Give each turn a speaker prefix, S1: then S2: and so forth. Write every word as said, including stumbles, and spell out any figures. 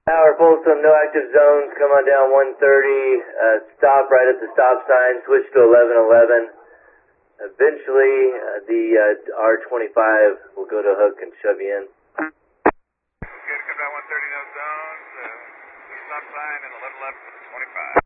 S1: Tower Folsom, no active zones, come on down one thirty, uh, stop right at the stop sign, switch to eleven eleven. Eventually, uh, the uh, R twenty-five will go to hook and shove you in.
S2: Okay, come down one thirty, no zones, uh, stop sign and eleven eleven for the twenty-five.